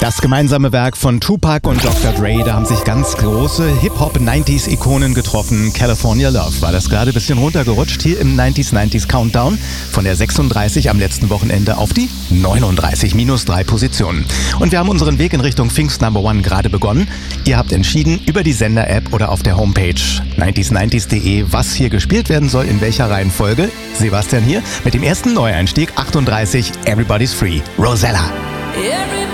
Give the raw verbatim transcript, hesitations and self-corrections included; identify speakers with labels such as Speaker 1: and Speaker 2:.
Speaker 1: Das gemeinsame Werk von Tupac und Doktor Dre, da haben sich ganz große Hip-Hop-neunziger-Ikonen getroffen. California Love war das gerade ein bisschen runtergerutscht hier im neunziger neunzig Countdown. Von der sechsunddreißig am letzten Wochenende auf die neununddreißig, minus drei Positionen. Und wir haben unseren Weg in Richtung Pfingst Number One gerade begonnen. Ihr habt entschieden über die Sender-App oder auf der Homepage neunzig neunzig punkt de, was hier gespielt werden soll, in welcher Reihenfolge. Sebastian hier mit dem ersten Neueinstieg, achtunddreißig, Everybody's Free, Rosella.
Speaker 2: Everybody